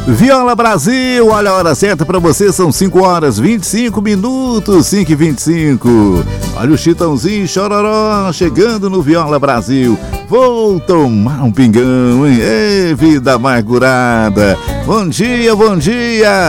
Viola Brasil, olha a hora certa pra você, são 5h25, 5h25. Olha o Chitãozinho Chororó chegando no Viola Brasil. Vou tomar um pingão, hein? Ei, vida amargurada. Bom dia, bom dia.